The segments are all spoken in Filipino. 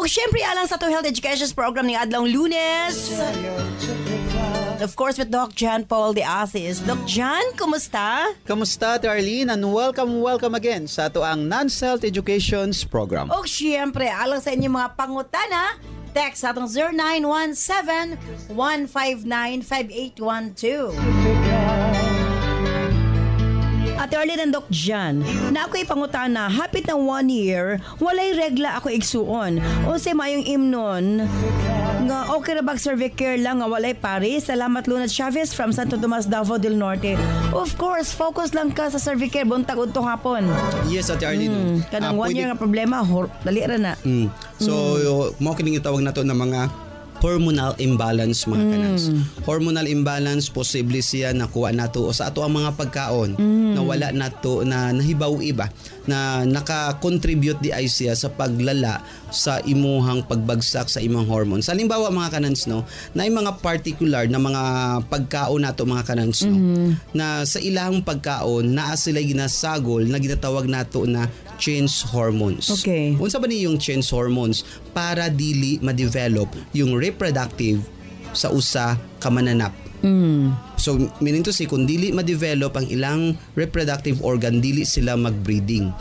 O syempre alang sa to health education program ni adlong Lunes. Of course with Doc John Paul de Asis. Doc John, kumusta? Kamusta, Arlene? And welcome again sa ato ang Non-Health Education's program. O syempre, alang sa inyong mga pangutana, text sa atong 0917-159-5812. At Arlene and Doc John, na ako'y pangutana, hapit na 1 year, walay regla ako igsuon. O sa mayong imnon, nga okay na bag cervicare lang nga walay pare. Salamat Lunat Chavez from Santo Tomas, Davao del Norte. Of course, focus lang ka sa cervicare buntag udto hapon. Yes, Ate Arlene. Kanang 1 year nga problema, dali ra na. So, mo kining itawag na to na mga hormonal imbalance mga kanans. Hormonal imbalance, posible siya nakuha nato o sa ato ang mga pagkaon na wala nato na nahibaw iba na naka-contribute di ay siya sa paglala sa imuhang pagbagsak sa imong hormones. Halimbawa mga kanans no, na yung mga particular na mga pagkaon nato mga kanans no, na sa ilang pagkaon naa sila ginasagol na ginatawag nato na change hormones. Okay. Unsa ba ni yung change hormones para dili ma-develop yung reproductive sa usa ka mananap. So meaning to say kung dili ma-develop ang ilang reproductive organ, dili sila mag-breeding.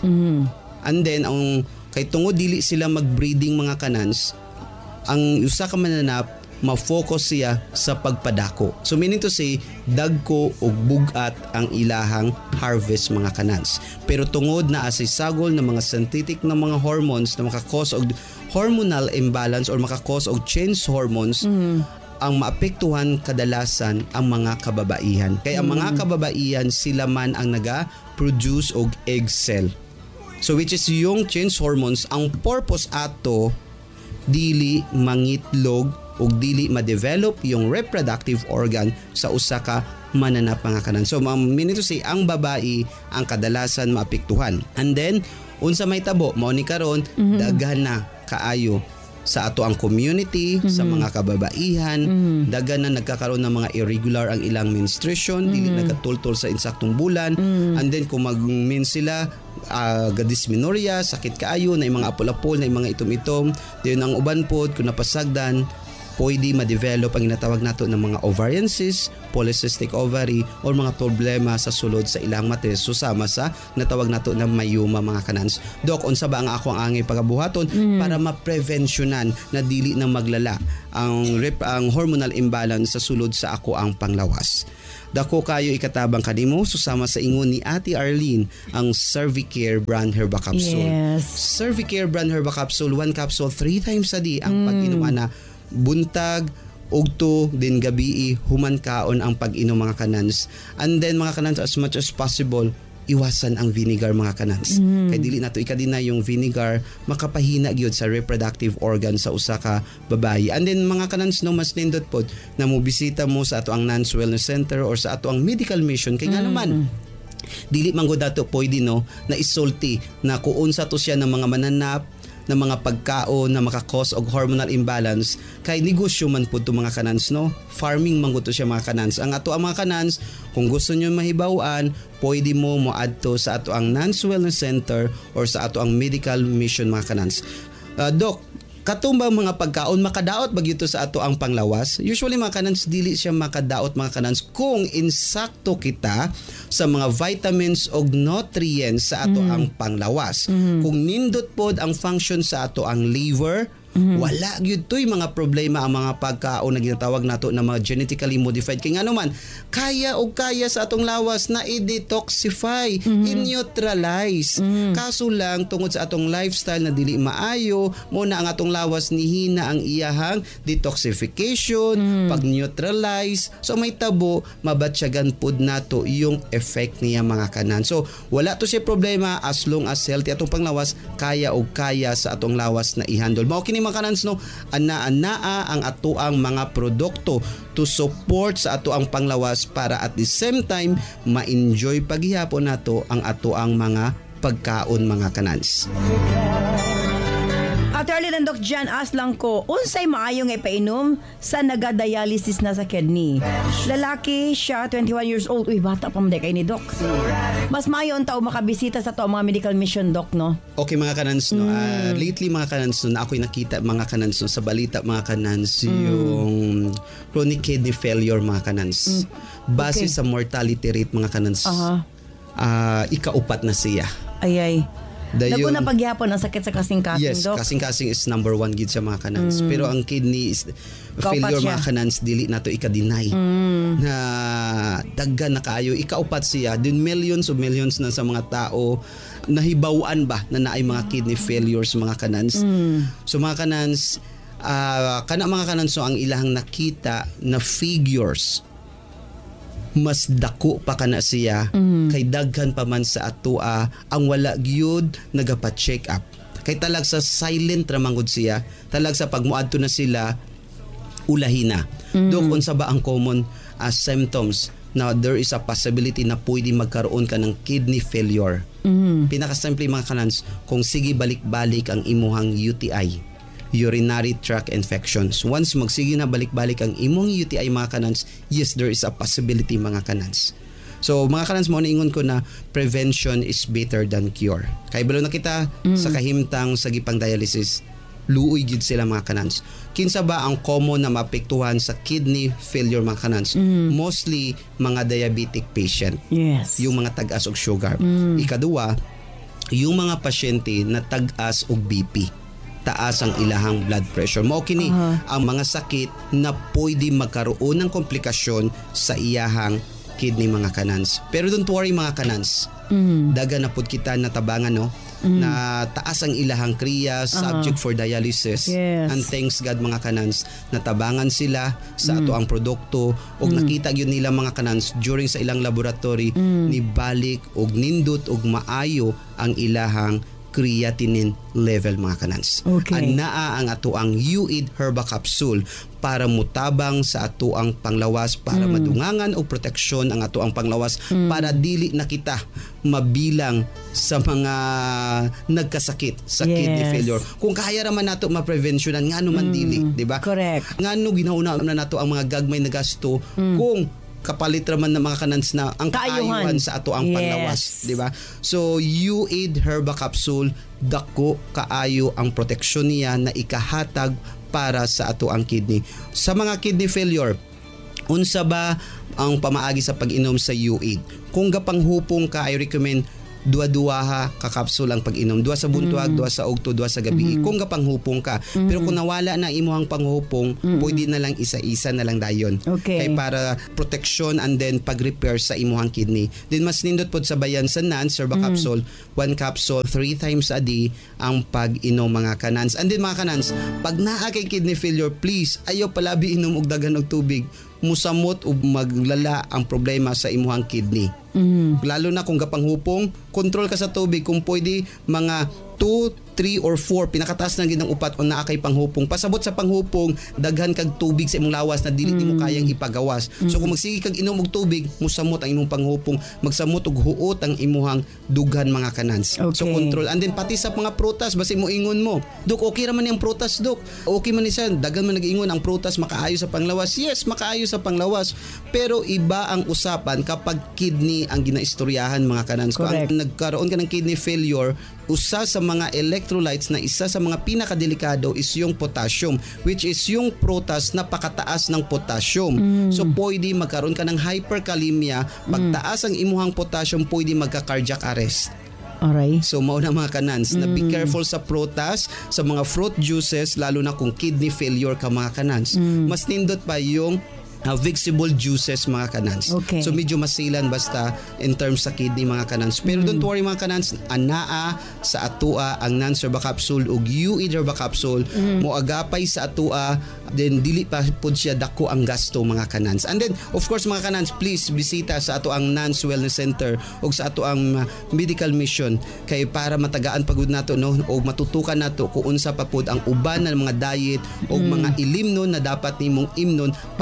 And then ang kay tungod dili sila mag-breeding mga kanans, ang usa ka mananap ma-focus siya sa pagpadako. So meaning to say, dagko o bugat ang ilahang harvest mga kanans. Pero tungod na asay-sagol ng mga synthetic na mga hormones na maka-cause og hormonal imbalance or maka-cause og change hormones, ang maapektuhan kadalasan ang mga kababaihan. Kaya ang mga kababaihan sila man ang naga-produce og egg cell. So which is yung change hormones, ang purpose ato dili mangitlog o dili ma-develop yung reproductive organ sa usa ka mananap mga kanan. So meaning to say, ang babae ang kadalasan maapektuhan. And then unsa may tabo mao ni karon daghan na kaayo sa ato ang community, sa mga kababaihan, daghan na nagkakaroon ng mga irregular ang ilang menstruation, dili nagatultol sa insaktong bulan, and then kung mag-mens sila, dysmenorrhea, sakit kaayo, na yung mga apol-apol, na yung mga itom-itom, then ang uban pod kung napasagdan, pwede ma-develop ang inatawag nato ng mga ovarian cyst, polycystic ovary, o mga problema sa sulod sa ilang matres susama sa natawag nato na mayuma mga kanans. Dok, unsa ba ang ako ang angay pagabuhaton para ma-prevensyonan na dili na maglala ang hormonal imbalance sa sulod sa ako ang panglawas? Dako kayo ikatabang kanimo susama sa ingon ni Ate Arlene ang Cervicare brand Herba Capsule. Yes. Cervicare brand Herba Capsule, 1 capsule 3 times a day ang pag-inom ana. Buntag, ugto, din gabi, human kaon ang pag-inom mga kanans. And then mga kanans, as much as possible, iwasan ang vinegar mga kanans. Kaya dili nato ikadina yung vinegar, makapahina gyud sa reproductive organ sa usa ka babayi. And then mga kanans no, mas nindot pod na mo bisita mo sa ato ang Nance Wellness Center or sa ato ang medical mission kay nga naman dili man gud dato pwede no na isulti na kung unsa to siya ng mga mananap na mga pagkaon na maka-cause og hormonal imbalance kay negosyo man pud to mga kanans no, farming man gud to siya mga kanans. Ang ato ang mga kanans kung gusto niyo mahibaw-an, pwede mo moadto sa ato ang Nance Wellness Center or sa ato ang medical mission mga kanans. Doc, katumbang mga pagkaon makadaot bagyuto sa ato ang panglawas? Usually mga kanans dili siya makadaot mga kanans kung insakto kita sa mga vitamins o nutrients sa ato ang panglawas. Kung nindot pod ang function sa ato ang liver, wala gyud toy mga problema ang mga pagkaon na ginatawag nato na mga genetically modified kay ngano man kaya sa atong lawas na i-detoxify, i-neutralize. Kaso lang tungod sa atong lifestyle na dili maayo, mo na ang atong lawas nihina ang iyahang detoxification, pag-neutralize. So may tabo, mabatsyagan pud nato yung effect niya mga kanan. So wala to siya problema as long as healthy atong panglawas, kaya sa atong lawas na i-handle. Mao kini mga kanans no, ana-anaa ang ato ang mga produkto to support sa ato ang panglawas para at the same time ma-enjoy paghihapon nato ang ato ang mga pagkaon mga kanans. Attorney ng Doc Jan, aslang ko, unsay maayo nga ipainom sa nagadialysis na sa kidney. Lalaki siya, 21 years old. Uy, bata pa man kay ni Doc. Mas maayo ang tao makabisita sa to mga medical mission, Doc, no? Okay mga kanans, no. Lately mga kanans, no, na ako'y nakita mga kanans, no, sa balita mga kanans, yung chronic kidney failure mga kanans. Base sa mortality rate mga kanans, ikaupat na siya. Ay. Dago Dayon, na paghihapon ang sakit sa kasing-kasing, yes, Doc. kasing-kasing is number 1 gid sa mga kanans. Pero ang kidney is failure siya. mga kanans, dili nato ika-deny. Na daggan na kaayo, ikaupat siya. Din millions of millions na sa mga tao nahibawan ba na naay mga kidney failures mga kanans. So mga kanans, kana mga kanans, so ang ilahang nakita na figures mas dako pa kana siya kay daghan pa man sa atua ang wala gyud nagapa-check up. Kay talag sa silent ra man gud siya, talag sa pagmuadto na sila ulahina. Dok unsa ba ang common symptoms na there is a possibility na pwede magkaroon ka ng kidney failure. Pinaka-simple mga kanans, kung sige balik-balik ang imuhang UTI, urinary tract infections. Once magsige na balik-balik ang imong UTI mga kanans, yes, there is a possibility mga kanans. So mga kanans, mo ingon ko na prevention is better than cure. Kay balo na kita sa kahimtang sa gipang dialysis, luoy gid sila mga kanans. Kinsa ba ang common na maapektuhan sa kidney failure mga kanans? Mostly mga diabetic patient. Yes. Yung mga tag-as og sugar. Ikaduwa, yung mga pasyente na tag-as og BP. Taas ang ilahang blood pressure. Mao kini ang mga sakit na pwede magkaroon ng komplikasyon sa iyahang kidney mga kanans. Pero don't worry mga kanans. Daga na pud kita natabangan, no? Na taas ang ilahang kriya, subject for dialysis. Yes. And thanks God mga kanans, natabangan sila sa ato ang produkto og nakita gyud nila mga kanans during sa ilang laboratory ni balik og nindot og maayo ang ilahang creatinine level mga kanans. Okay. Anaa ang ato ang UID Herba Capsule para mutabang sa ato ang panglawas, para madungangan o proteksyon ang ato ang panglawas, para dili na kita mabilang sa mga nagkasakit sa kidney failure. Kung kaya raman nato ma-preventionan ngano man dili, di ba? Correct. Ngano ginauna na nato ang mga gagmay na gasto kung kapalit raman ng mga kanans na ang kaayuhan sa ato ang panglawas, di ba? So UAID Herba Capsule, dako kaayo ang proteksyon niya na ikahatag para sa ato ang kidney. Sa mga kidney failure, unsa ba ang pamaagi sa pag-inom sa UAID? Kung gapanghupong ka, I recommend duwa-duwa ka kapsul ang pag-inom. Duwa sa buntuag, duwa sa ugto, duwa sa gabi. Kung gapanghupong ka. Pero kung nawala na imuhang panghupong, pwede na lang isa-isa na lang dayon. Okay. Kay para protection and then pag-repair sa imuhang kidney. Then mas nindot pod sa bayan sa NANS Herba Capsule, 1 capsule 3 times a day ang pag-inom mga kanans. And then mga kanans, pag naa kay kidney failure, please ayaw palabi inom og daghan og tubig. Musamot o maglala ang problema sa imuhang kidney. Lalo na kung gapanghupong, control ka sa tubig. Kung pwede, mga 2, 3 or 4 pinakataas na ginang upat o naa kay panghupong. Pasabot sa panghupong, daghan kag tubig sa imong lawas na dili mo kayang ipagawas. So kung magsige kag inom og tubig, musamot ang imong panghupong, magsamot og huot ang imuhang dughan mga kanans. Okay. So control. And then pati sa mga prutas, basi mo ingon mo, Dok, okay raman yung prutas, Dok. Okay man ni siya, daghan man nag-ingon ang prutas makaayo sa panglawas. Yes, makaayo sa panglawas. Pero iba ang usapan kapag kidney ang ginaistoryahan mga kanans. Kung ang nagkaroon ka ng kidney failure, usa sa mga electrolytes na isa sa mga pinakadelikado is yung potassium, which is yung prutas na pakataas ng potassium. So pwede magkaroon ka ng hyperkalemia. Pagtaas ang imuhang potassium, pwede magka-cardiac arrest. Alright. So mao na mga kanans na be careful sa prutas, sa mga fruit juices, lalo na kung kidney failure ka mga kanans. Mas nindot pa yung vegetable juices mga kanans. Okay. So medyo masilan basta in terms sa kidney mga kanans. Pero don't worry mga kanans, anaa sa atua ang NANS Herba Capsule ug UAID Herba Capsule mo agapay sa atua, then dili pa pud siya dako ang gasto mga kanans. And then of course mga kanans, please bisita sa ato ang NANS Wellness Center ug sa ato ang medical mission kay para matagaan pagud nato no og matutukan nato kung unsa pa pud ang uban ng mga diet ug mga ilimnon na dapat nimong imnon para mas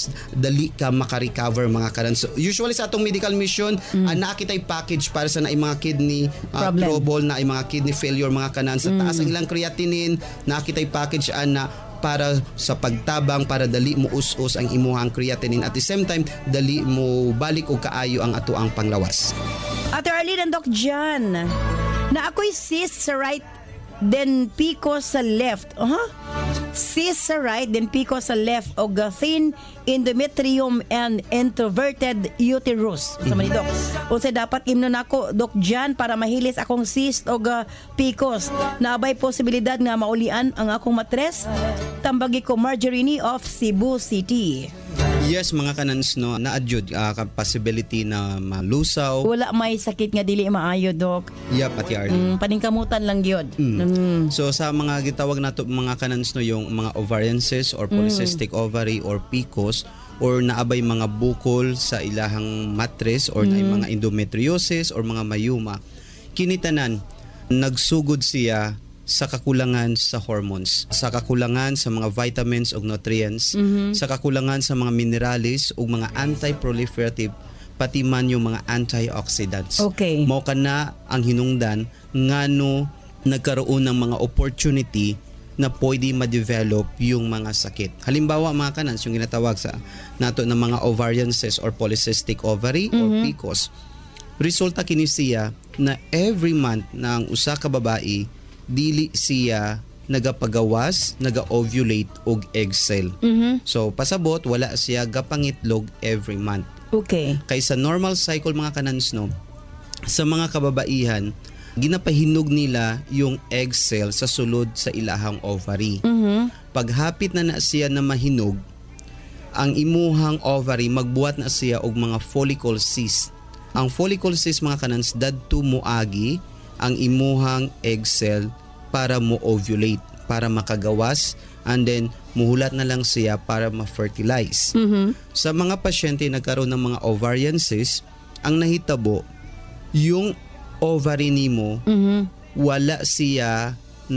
mas dali ka makarecover mga kanan. So, usually sa atong medical mission, nakitay package para sa naay mga kidney trouble, naay mga kidney failure mga kanan. Sa taas ang ilang creatinine, nakitay package na para sa pagtabang, para dali mo us-us ang imuhang creatinine. At the same time, dali mo balik o kaayo ang atoang panglawas. Ate Arlene and Doc John, na ako'y cyst sa right, then PCOS sa left. Cyst sa right, then PCOS sa left, o thin endometrium and introverted uterus. Sa man ni Doc. O sa dapat imnon ako, Doc John, para mahilis akong cyst o PCOS. Naabay posibilidad nga maulian ang akong matres. Tambagi ko Marjorie of Cebu City. Yes, mga kanans, no, na-adjud possibility na malusaw. Wala may sakit nga dili maayo, Doc. Yep, Ate Arlene. Paningkamutan lang yun. So sa mga gitawag nato mga kanans, no, yung mga ovarian cyst or polycystic ovary or PCOS, or naabay mga bukol sa ilahang matres or naay mga endometriosis or mga mayuma, kinitanan nagsugod siya sa kakulangan sa hormones, sa kakulangan sa mga vitamins o nutrients, sa kakulangan sa mga minerales o mga anti-proliferative, pati man yung mga antioxidants. Okay. Mao kana ang hinungdan ngano nagkaroon ng mga opportunity na pwede ma-develop yung mga sakit. Halimbawa mga kanans, yung ginatawag sa nato ng mga ovarian cyst or polycystic ovary or PCOS, resulta kini siya na every month na ang usa ka babae dili siya nagapagawas, naga-ovulate og egg cell. So pasabot wala siya gapangitlog every month. Okay. Kaysa normal cycle mga kanans, no, sa mga kababaihan, ginapahinog nila yung egg cell sa sulod sa ilahang ovary. Paghapit na siya na mahinog, ang imuhang ovary magbuhat na siya og mga follicle cyst. Ang follicle cyst mga kanans dadto moagi ang imuhang egg cell para mo ovulate, para makagawas, and then muhulat na lang siya para ma-fertilize. Sa mga pasyente nagkaroon ng mga ovarian cyst, ang nahitabo, yung ovary nimo, wala siya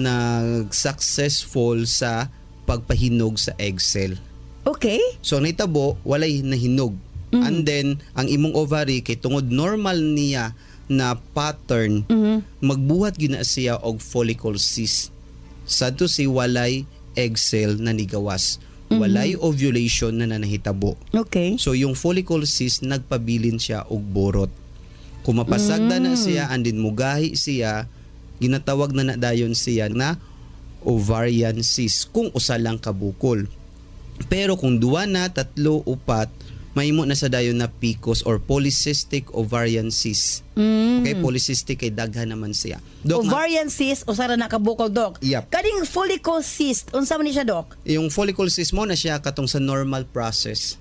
nag-successful sa pagpahinog sa egg cell. Okay. So nahitabo, walay nahinog. And then, ang imong ovary, kay tungod normal niya na pattern, magbuhat gina siya og follicle cyst. Sadto si walay egg cell na nigawas. Walay ovulation na nanahitabo. Okay. So yung follicle cyst nagpabilin siya og borot. Kung mapasagda na siya and then mugahi siya, ginatawag na dayon siya na ovarian cyst kung usa lang ka bukol. Pero kung duwa na, tatlo, upat, mahimo na sa dayon na PCOS or polycystic ovarian cyst. Okay, polycystic kay daghan naman siya. Doc, ovarian cyst o sara na kabukol, Doc. Yep. Kading follicle cyst, unsa man ni siya, Doc? Yung follicle cyst mo na siya katong sa normal process.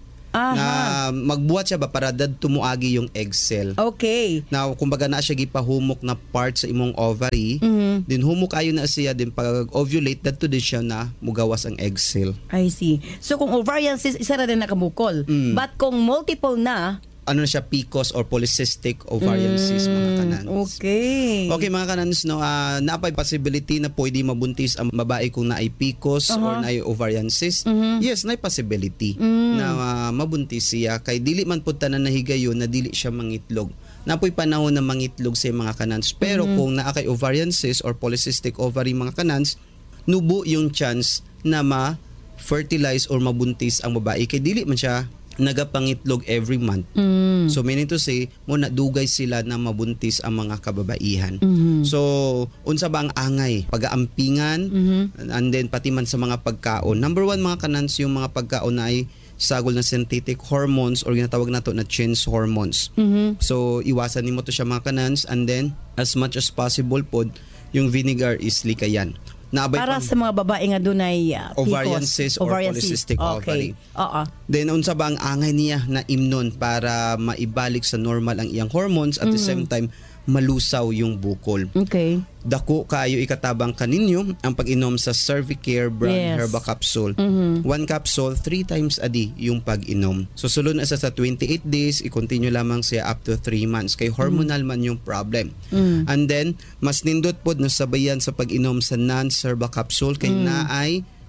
Na magbuhat siya ba para dadto moagi yung egg cell. Okay. Now, kumbaga na siya gipahumok na part sa imong ovary, din humok ayo na siya, din pag ovulate dadto din siya na mugawas ang egg cell. I see. So kung ovarian cyst, isa ra din nakabukol. But kung multiple na, ano na siya, PCOS or polycystic ovarian cyst mga kanans. Okay. Okay mga kanans, no, naapay possibility na pwede mabuntis ang babae kung naay PCOS or naay ovarian cyst. Yes, naay possibility na mabuntis siya kay dili man pud tanan nahigayon na dili siya mangitlog. Napoy panahon na mangitlog sa mga kanans. Pero kung naa kay ovarian cyst or polycystic ovary mga kanans, nubo yung chance na ma-fertilize or mabuntis ang babae kay dili man siya nagapangitlog every month. So meaning to say, mo nadugay sila na mabuntis ang mga kababaihan. So unsa ba ang angay? Pag-aampingan, and then pati man sa mga pagkaon. Number one mga kanans, yung mga pagkaon na ay sagol na synthetic hormones or ginatawag nato na change hormones. So iwasan nimo to siya mga kanans, and then as much as possible pod yung vinegar is likayan. Para sa mga babae nga dunay ovarian cyst or polycystic ovary. Then unsa ba ang angay niya na imnon para maibalik sa normal ang iyang hormones at the same time malusaw yung bukol. Okay. Dako kayo ikatabang kaninyo ang pag-inom sa Cervicare brand Herba capsule. 1 capsule 3 times a day yung pag-inom. So sulod na sa 28 days, i-continue lamang siya up to 3 months kay hormonal man yung problem. And then mas nindot pod na sabayan sa pag-inom sa non-Herba capsule kay naay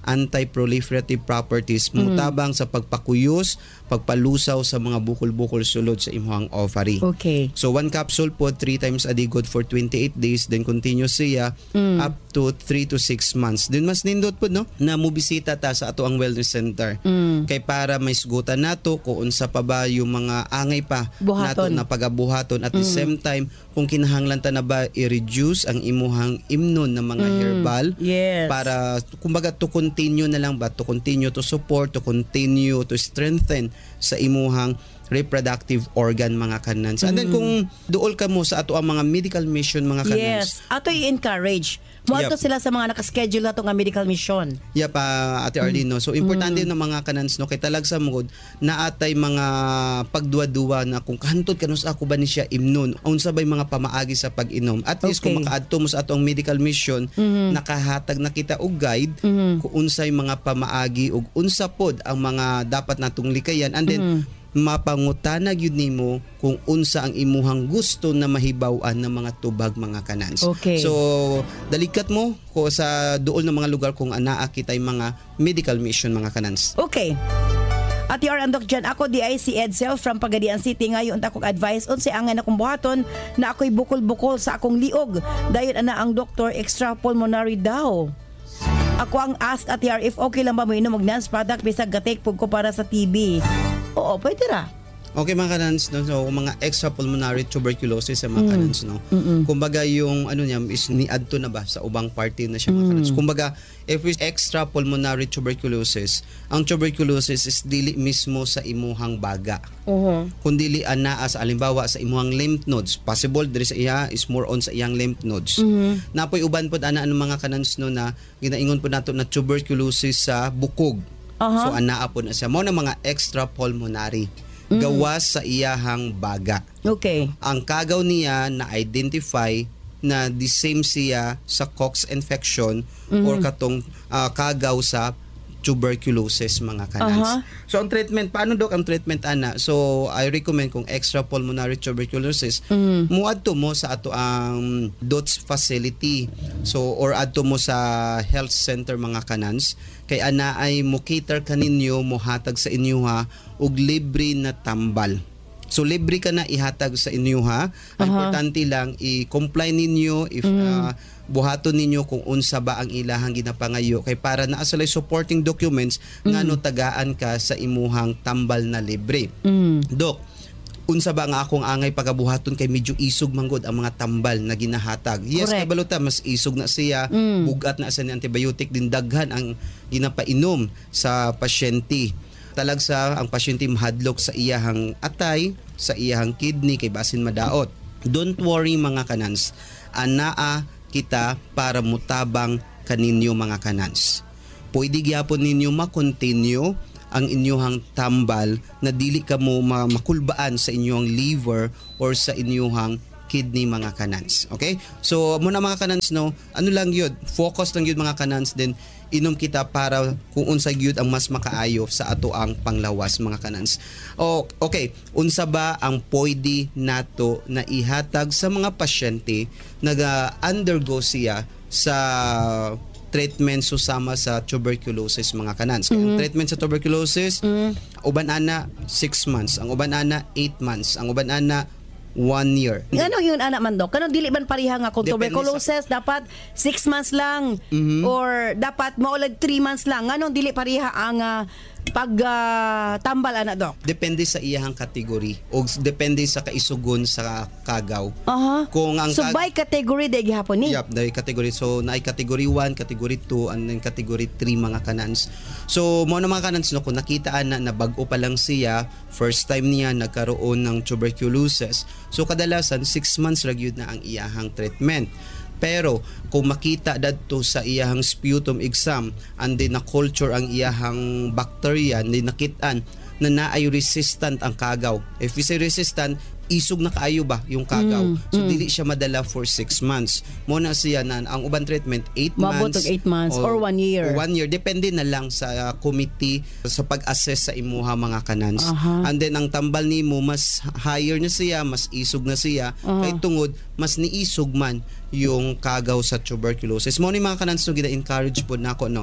anti-proliferative properties mutabang sa pagpakuyos, pagpalusaw sa mga bukol-bukol sulod sa imuhang ovary. Okay. So 1 capsule po 3 times a day good for 28 days, then continue siya up to 3 to 6 months. Then mas nindot po no na mobisita ta sa ato ang wellness center. Kay para may sugutan nato kung unsa pa ba yung mga angay pa nato Buhaton. na pagabuhaton, at the same time kung kinahanglan ta na ba i-reduce ang imuhang immune na mga herbal Yes. para kumbaga to continue na lang ba, to continue to support, to continue to strengthen sa imuhang reproductive organ mga kanans. And then kung duol ka mo sa ato ang mga medical mission mga kanans. Yes. Ato i-encourage. Mo Yup. ato sila sa mga nakaschedule nato nga medical mission. Yeah pa Ate Arlene no. So importante na mga kanans no kay talag sa mugod na atay mga pagduwa-duwa na kung kahantod kanus ako ba ni siya imnon unsa bay mga pamaagi sa pag-inom. At least kung Okay. makaadto mo sa atong medical mission nakahatag na kita og guide kung unsay mga pamaagi ug unsa pod ang mga dapat natong likayan, and then mapangutanag yun nimo kung unsa ang imuhang gusto na mahibaw-an ng mga tubag mga kanans. Okay. So dalikat mo ko sa duol ng mga lugar kung anaa kitay mga medical mission mga kanans. Okay. At your andok dyan, ako di ay si Edsel from Pagadian City. Ngayon takong advice on si angay akong buhaton na ako'y bukol-bukol sa akong liog. Dayon ana ang doktor extrapulmonary daw. Ako ang ask at TR if okay lang ba mo inom og NANS product bisag gatake pug ko para sa TB. Oo, pwede ra. Okay mga kanans no, so mga extrapulmonary tuberculosis sa mga kanans no. Kumbaga yung ano niya is niadto na ba sa ubang party na siya mga kanans. Kumbaga if it's extrapulmonary tuberculosis, ang tuberculosis is dili mismo sa imuhang baga. Kung dili anaa sa alimbawa sa imuhang lymph nodes, possible diri sa iya is more on sa iyang lymph nodes. Napoy uban pod ana ang mga kanans no na ginaingon po nato na tuberculosis sa bukog. So anaa po na siya mo na mga extrapulmonary gawas sa iyahang baga. Okay. Ang kagaw niya na identify na the same siya sa Cox infection or katong kagaw sa tuberculosis mga kanans. So ang treatment, paano dok ang treatment ana? So I recommend kung extrapulmonary tuberculosis, muadto mo sa ato ang DOTS facility. So or adto mo sa health center mga kanans kay ana ay mo cater kaninyo, mo hatag sa inyo ha og libre na tambal. So libre ka na ihatag sa inyo ha. Ang importante lang i-comply ninyo if buhaton ninyo kung unsa ba ang ilahang ginapangayo kay para naa sila supporting documents ngano tagaan ka sa imuhang tambal na libre. Dok, unsa ba nga akong angay pagabuhaton kay medyo isog manggod ang mga tambal na ginahatag. Yes, Correct. kabaluta mas isog na siya, bugat na sa ni antibiotic din daghan ang ginapainom sa pasyente. Talagsa ang pasyente mahadlok sa iyahang atay, sa iyahang kidney kay basin madaot. Don't worry mga kanans. Anaa kita para mutabang kaninyo mga kanans. Pwede gyapon ninyo ma-continue ang inyong tambal na dili ka mo makulbaan sa inyong liver or sa inyong kidney mga kanans. Okay? So muna mga kanans no, ano lang yun, focus lang yun mga kanans, then inom kita para kung unsa gyud ang mas makaayo sa ato ang panglawas mga kanans. Okay, unsa ba ang pwede nato na ihatag sa mga pasyente naga-undergo siya sa treatment susama sa tuberculosis mga kanans. Ang treatment sa tuberculosis, uban ana 6 months, ang uban ana 8 months, ang uban ana 1 year. Ano yun anak man dok? Kanang dili man pariha nga kung Depende tuberculosis dapat 6 months lang or dapat maulad 3 months lang. Anong dili pariha ang tambal anak dok? Depende sa iyahang kategory o depende sa kaisugon sa kagaw. Kung ang So by category day gihapon ni. Yup, dahil category. So, naay category 1, category 2, and then category 3 mga kanans. So, mo na mga kanans, no, kung nakitaan na bago pa lang siya, first time niya nagkaroon ng tuberculosis. So, kadalasan, 6 months ragyod na ang iyahang treatment. Pero, kung makita dadto sa iyahang sputum exam, and then na-culture ang iyahang bacteria, and then nakitaan na naay resistant ang kagaw. If we say resistant, isog na kaayo ba yung kagaw. So dili siya madala for 6 months. Mo na siya na ang uban treatment 8 months. Mabot og 8 months or 1 year. 1 year depende na lang sa committee sa pag-assess sa imuha mga kanans. And then ang tambal nimo mas higher na siya, mas isog na siya kay tungod mas niisog man yung kagaw sa tuberculosis. Mo ni mga kanans no gina-encourage po nako no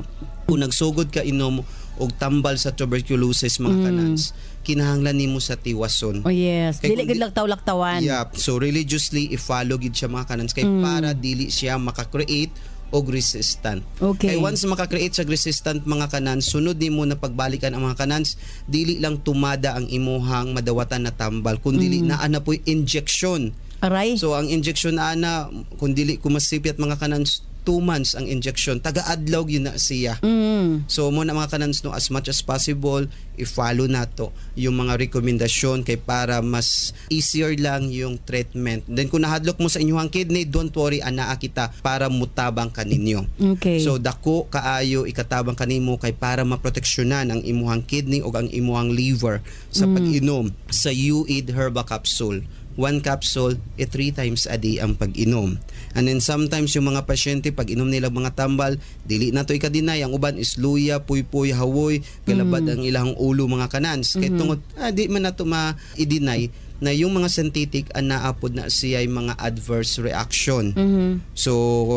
Kung nagsugod ka inom og tambal sa tuberculosis mga kanans, kinahanglan nimo sa tiwason. Oh yes, Kay dili kung gid laktaw-laktawan. Yeah, so religiously i-follow gid siya mga kanans kay para dili siya maka-create og resistant. Okay. Kay once maka-create sa resistant mga kanans, sunod nimo na pagbalikan ang mga kanans, dili lang tumada ang imuhang madawatan na tambal, kundi naa na po'y injection. Aray. So ang injection ana kung dili ko masipyat mga kanans 2 months ang injection, taga-adlaw yun na siya. So mo na mga kanans no, as much as possible i-follow nato yung mga rekomendasyon kay para mas easier lang yung treatment. Then kung nahadlok mo sa inyong kidney, don't worry, anaa kita para mutabang kaninyo. Okay. So dako kaayo ikatabang kanimo kay para maproteksyonan ang imuhang kidney o ang imuhang liver sa pag-inom sa UID Herba Capsule. 1 capsule 3 times a day ang pag-inom. And then sometimes yung mga pasyente pag inom nila mga tambal, dili na to ikadinay, ang uban is luya, puy-puy, hawoy, galabad ang ilang ulo mga kanans. Kay tungod di man nato ma-i-deny na yung mga synthetic naapod na siya yung mga adverse reaction. So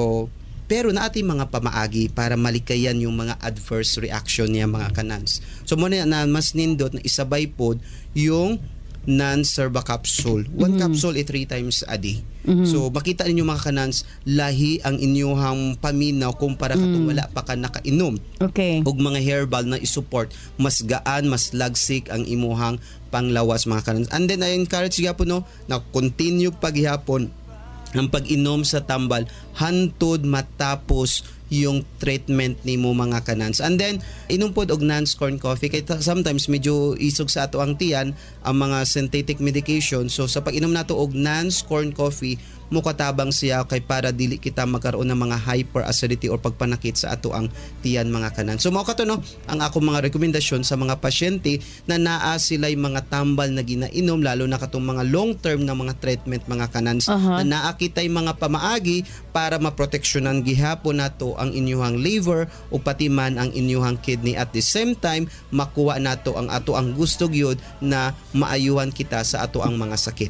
pero naati mga pamaagi para malikayan yung mga adverse reaction niya mga kanans. So mo na mas nindot na isabay pod yung non-Serba capsule. 1 capsule 3 times a day. So makita ninyo mga kanans, lahi ang inyong paminaw kumpara katong wala pa ka nakainom. Okay. Og mga herbal na isupport, mas gaan, mas lagsik ang imuhang panglawas mga kanans. And then I encourage gyapon no na continue paghihapon ang pag-inom sa tambal hantod matapos yung treatment nimo mga kanans. And then inom pod og non-corn coffee kay sometimes medyo isog sa ato ang tiyan ang mga synthetic medication. So sa pag-inom nato og non-corn coffee, mukatabang siya kay para dili kita magkaroon ng mga hyperacidity or pagpanakit sa ato ang tiyan mga kanan. So mao kato no ang ako mga rekomendasyon sa mga pasyente na naa sila'y mga tambal na ginainom, lalo na katong mga long term na mga treatment mga kanans, na naa kitay mga pamaagi para maproteksyonan gihapon nato ang inyuhang liver o pati man ang inyuhang kidney. At the same time makuha nato ang ato ang gusto gyud na maayuhan kita sa ato ang mga sakit.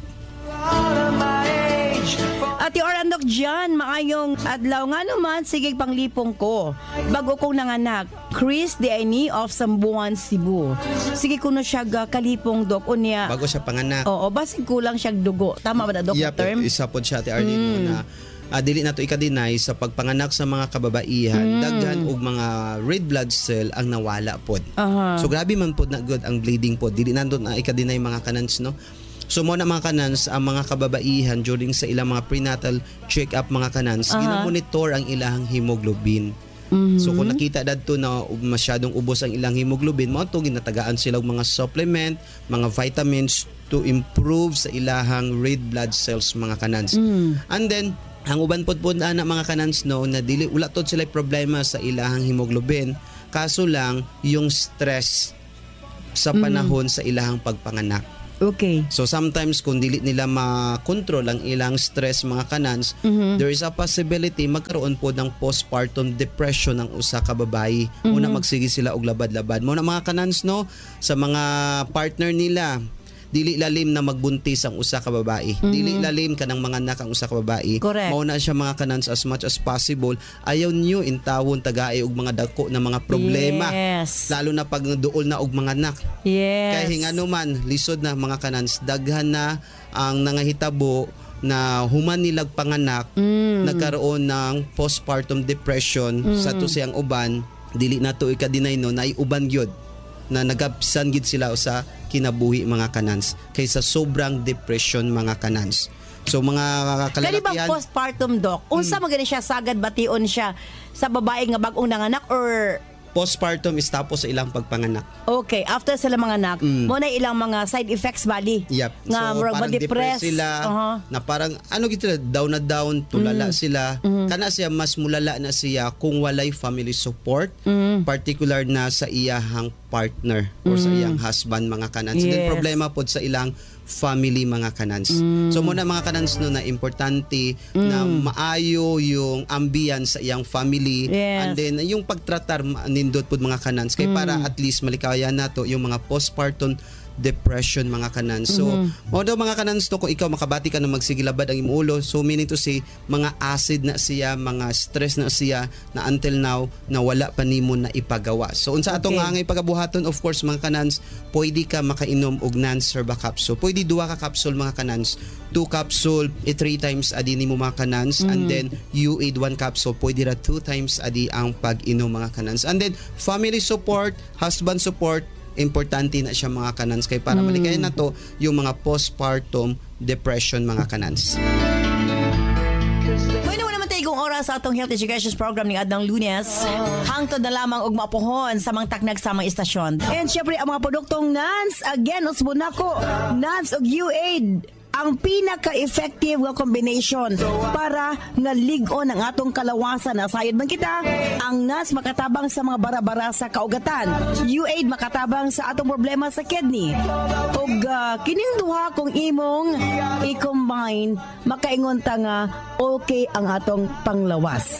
Ati Orandok dyan, maayong adlaw nga naman, sige panglipong ko. Bago kong nanganak, Chris Deani of Sambuan, Cebu. Sige kuno siya kalipong dok unya. Bago siya panganak. Oo, basig kulang siya dugo. Tama ba na dok term? Isa pod siya ti Arlene na dili nato ika-deny sa pagpanganak sa mga kababaihan, daghan og mga red blood cell ang nawala pod. So grabe man pod na good ang bleeding pod. Dili nandun na ika-deny mga kanans no. So mo na mga kanans ang mga kababaihan during sa ilang mga prenatal check-up mga kanans, ginamonitor ang ilang hemoglobin. So kung nakita dadto na masyadong ubos ang ilang hemoglobin, mo to ginatagaan sila og mga supplement, mga vitamins to improve sa ilahang red blood cells mga kanans. And then ang uban pod na mga kanans no na dili wala tod sila problema sa ilahang hemoglobin, kaso lang yung stress sa panahon sa ilahang pagpanganak. Okay. So sometimes kung dili nila ma-control ang ilang stress mga kanans, there is a possibility magkaroon po ng postpartum depression ng usa ka babayi. Muna magsige sila og labad-labad. Muna mga kanans no sa mga partner nila, dili lalim na magbuntis ang usa ka babae. Dili lalim kanang mga anak ang usa ka babae. Mao na siya mga kanans as much as possible. Ayaw niyo intawon tagaay og mga dako na mga problema. Yes. Lalo na pag duol na og mga anak. Yes. Kaya hingano man lisod na mga kanans, daghan na ang nangahitabo na human nilag panganak, nagkaroon ng postpartum depression sa to siyang uban. Dili na to ika-deny no na uban gyud na nagapsan gid sila sa kinabuhi mga kanans kaysa sobrang depression mga kanans. So mga kalalakihan. Kani bang postpartum doc? Unsa magani siya sagad bation siya sa babae nga bag-ong nanganak or postpartum is tapos sa ilang pagpanganak. Okay, after sila mga anak, mo na ilang mga side effects bali. Yep. Nga So parang depressed sila, na parang ano gito down na down, tulala sila. Kana siya mas mulala na siya kung walay family support, particular na sa iyahang partner or sa iyang husband mga kanans. Yes. Then problema pod sa ilang family mga kanans. So muna mga kanans no na importante na maayo yung ambience sa iyang family, Yes. and then yung pagtratar nindot pod mga kanans kay para at least malikayan nato yung mga postpartum depression mga kanans. So, although mga kanans to, kung ikaw makabati ka na magsigilabad ang imong ulo, so meaning to say, mga acid na siya, mga stress na siya, na until now, na wala pa nimo na ipagawa. So, unsa ato nga pagabuhaton, of course, mga kanans, pwede ka makainom og Nance Herba Capsule. Pwede 2 ka capsule mga kanans. 2 capsule, 3 times a day nimo mga kanans. And then, you aid 1 capsule, pwede ra 2 times a day ang pag-inom mga kanans. And then, family support, husband support, importante na siya mga kanans kay para malikayan na to yung mga postpartum depression mga kanans. Pwede mo naman tayo kung oras sa atong health education program ng Adang Lunes. Hangtod na lamang og mapuhon sa mga taknag sa mga istasyon. And syempre ang mga produktong Nance, again, usbon nako, Nance og UAID, ang pinaka-effective nga combination para nga lig-on ang atong kalawasan. Nasayod man kita, ang Nance makatabang sa mga bara-bara sa kaugatan. UAID makatabang sa atong problema sa kidney. Ug kining duha kung imong i-combine, makaingon ta nga okay ang atong panglawas.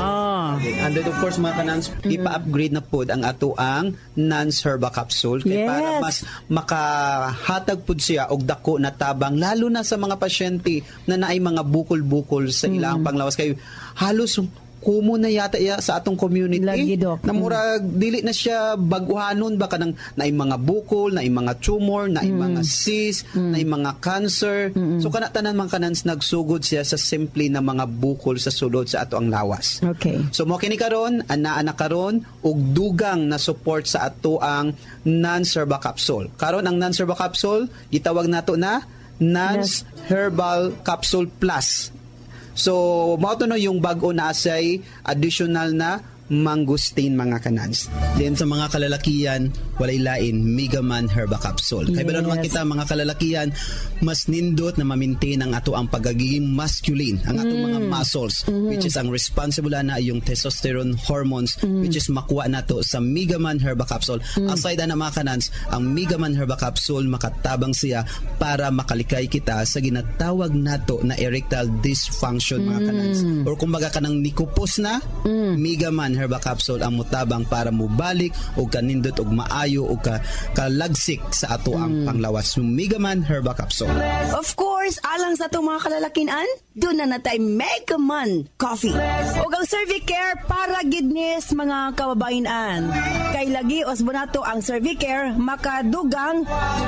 And then of course mga kanans, ipa-upgrade na pod ang ato ang Nance Herba Capsule kay para mas makahatag pod siya og dako na tabang lalo na sa mga pasyente na naay mga bukol-bukol sa ilang panglawas kay halos kumo na yata sa atong community. Lagi, Doc. Na murag dili na siya baguhanon ba kanang naay mga bukol, naay mga tumor, naay mga cyst, naay mga cancer. So kana tanan mga kanans nagsugod siya sa simple na mga bukol sa sulod sa ato ang lawas. Okay. So mo kini karon ana karon og dugang na support sa ato ang Nance Herba Capsule. Karon ang Nance Herba Capsule gitawag nato na Nance Herbal Capsule Plus. So, mao to no yung bago na asay additional na mangustin mga kanans. Then sa mga kalalakian, walay lain Mega Man Herba Capsule. Kaya ba naman kita mga kalalakian, mas nindot na ma-maintain ang ato ang pagiging masculine, ang ato mga muscles, which is ang responsible na yung testosterone hormones, which is makuha nato sa Mega Man Herba Capsule. Aside na mga kanans, ang Mega Man Herba Capsule makatabang siya para makalikay kita sa ginatawag nato na erectile dysfunction mga kanans. Or kumbaga kanang nikupos na, Mega Man Herba Capsule ang mutabang para mubalik o kanindot og maayo o kalagsik sa ato ang panglawas. Mega Man Herba Capsule. Of course, alang sa itong mga kalalakinan, doon na natay Mega Man Coffee. O ang Cervicare para gidnis mga kababainan. Kay lagi osbonato ang Cervicare makadugang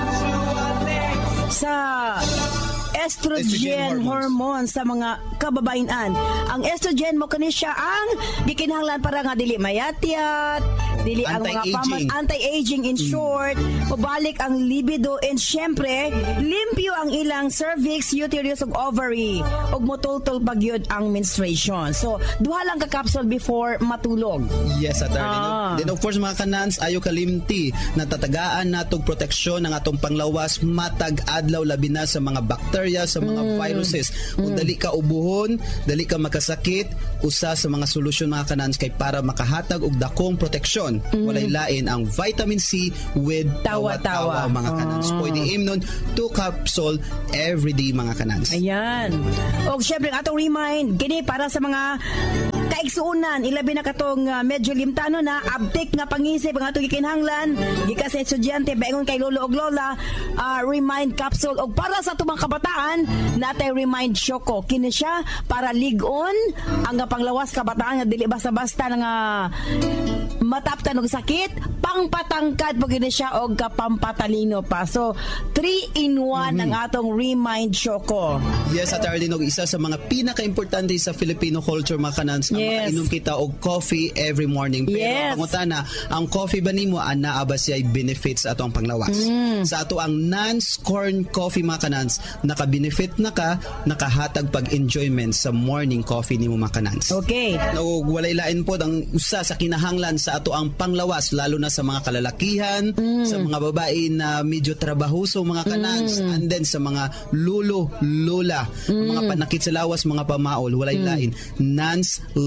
sa estrogen hormone sa mga kababainan. Ang estrogen mo kani siya ang gikinahanglan para nga dili mayatyat, dili ang mga anti-aging in short, mabalik ang libido, and syempre limpyo ang ilang cervix, uterus ug ovary ug motultol pagyud ang menstruation. So duha lang ka capsule before matulog. Yes, attorney. Then of course mga kanans, ayo kalimti na tatagaan natog proteksyon ng atong panglawas matag adlaw labi na sa mga bacteria, sa mga viruses. Kung dali ka ubuhon, dali ka makasakit, usa sa mga solusyon mga kanans kay para makahatag og dakong proteksyon. Walay lain ang vitamin C with tawa-tawa mga kanans. Pwede imnon 2 capsule every day mga kanans. Ayan. O syempre atong remind, gini para sa mga kaigsuunan, ilabi na katong medyo limtano na abtik nga pangisip ang atong gikinahanglan gikas sa estudyante baingon kay lolo og lola, remind capsule og para sa atong mga kabataan natay remind Choco kini siya para ligon ang panglawas kabataan nga dili basta-basta nga mataptan og sakit, pangpatangkad po gini siya og kapampatalino pa. So 3-in-1 ang atong remind Choco. Yes, at Arlene, isa sa mga pinaka-importante sa Filipino culture mga kanans, ang makainom kita og coffee every morning. Pero pangutana, ang coffee ba nimo anaa ba siya benefits ato ang panglawas? Sa ato ang Nance corn coffee mga kanans, naka-benefit na ka, nakahatag pag-enjoyment sa morning coffee nimo mga kanans. Okay. No, walay lain po ang usa sa kinahanglan sa ato ang panglawas lalo na sa mga kalalakihan, sa mga babae na medyo trabahoso mga kanans, and then sa mga lolo, lola, mga panakit sa lawas, mga pamaol, walay lain. Nance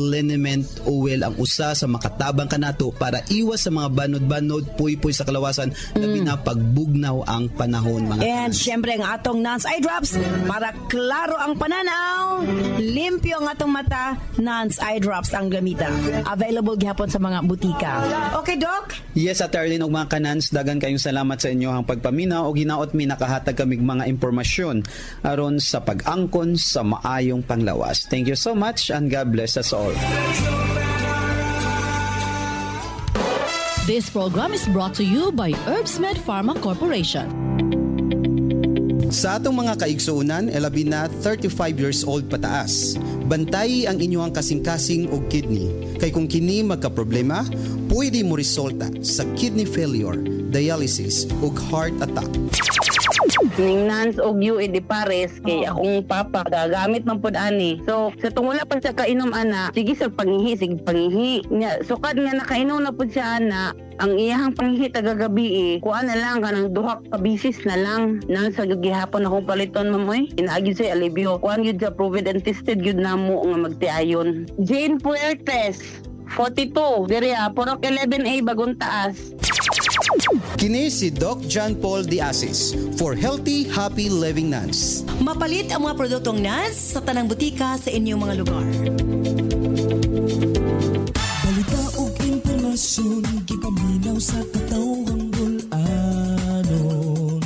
liniment oil ang usa sa makatabang kanato para iwas sa mga banod-banod, puy-puy sa kalawasan, labi na pagbugnaw ang panahon, mga And kanas. syempre ang atong Nance Eye Drops para klaro ang pananaw, limpyo ang atong mata, Nance Eye Drops ang gamita. Available gihapon sa mga butika. Okay, Doc? Yes, Ate Arlene, og mga kanans, dagan kayong salamat sa inyo ang pagpaminaw o ginaot mi nakahatag kamig mga impormasyon aron sa pag-angkon sa maayong panglawas. Thank you so much and God bless us all. This program is brought to you by Herbsmed Pharma Corporation. Sa atong mga kaigsuunan, labi na 35 years old pataas, bantayi ang inyong kasing-kasing o kidney. Kay kung kini magka-problema, pwede mo resulta sa kidney failure, dialysis o heart attack. Ning Nance og UA di pares kay akong papa gagamit man pud ani. So sa tungula pa siya kainom ana, sige sa pangihi nya sukad nga nakainom na pud siya ana. Ang iyahang pangihi tagagabi kuan na lang kanang duha ka bisis na lang nang sa gihapon akong paliton mamoy. Inaagi sa alibyo. Kuan gyud sa proven and tested gyud namo nga magtiayon. Jane Puertes 42 diri Purok 11A Bagong Taas. Kini si Doc John Paul De Asis for Healthy, Happy Living Nance. Mapalit ang mga produktong Nance sa tanang butika sa inyong mga lugar. Balita o impormasyon, gipaminaw sa katawang bulanon.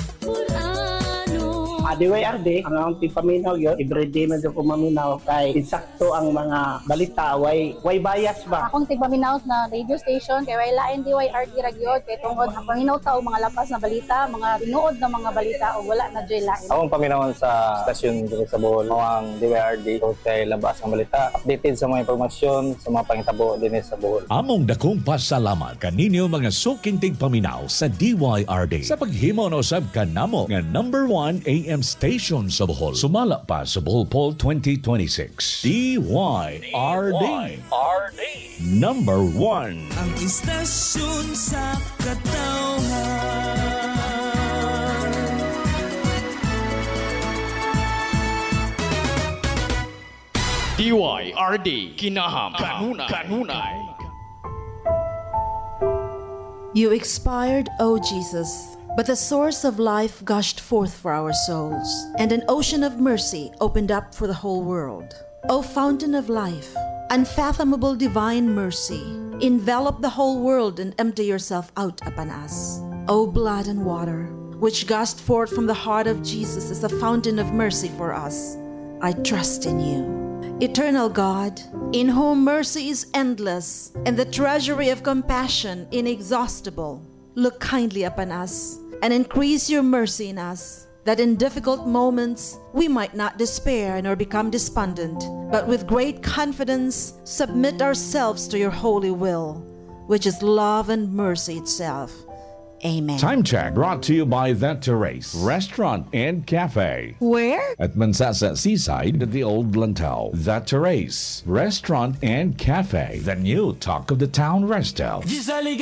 DYRD, ang akong tipaminaw yun, everyday medyo ko maminaw kay insakto ang mga balita, way bias ba? Akong tigpaminaw na radio station kay way lain DYRD ragyod kay tungod ang paminaw ta og mga lapas na balita, mga tinuod na mga balita o wala na joy lain. Akong paminawon sa stasyon dito sa Bohol, ang DYRD o kay labas ang balita, updated sa mga impormasyon sa mga pangitabo din sa Bohol. Among dakong pasalamat kaninyo mga suking tigpaminaw sa DYRD sa paghimo na usab kanamo nga number 1 AM station sa Bohol. Sumala pa sa Bohol Poll 2026. DYRD. Number 1. Ang istasyon sa katawhan. DYRD Kinaham Kanunay. You expired, O Jesus, but the source of life gushed forth for our souls, and an ocean of mercy opened up for the whole world. O fountain of life, unfathomable divine mercy, envelop the whole world and empty yourself out upon us. O blood and water, which gushed forth from the heart of Jesus as a fountain of mercy for us, I trust in you. Eternal God, in whom mercy is endless and the treasury of compassion inexhaustible, look kindly upon us and increase your mercy in us, that in difficult moments we might not despair nor become despondent, but with great confidence submit ourselves to your holy will, which is love and mercy itself. Amen. Time check brought to you by The Terrace Restaurant and Cafe. Where? At Mansasa Seaside at the Old Lantau. The Terrace Restaurant and Cafe. The new talk of the town resto.